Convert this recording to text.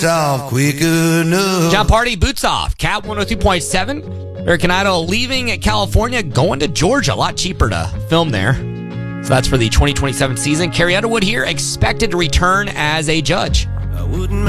off quick enough. John Party, Boots Off. Cat 102.7. American Idol leaving California, going to Georgia. A lot cheaper to film there. So that's for the 2027 season. Carrie Underwood here, expected to return as a judge. I wouldn't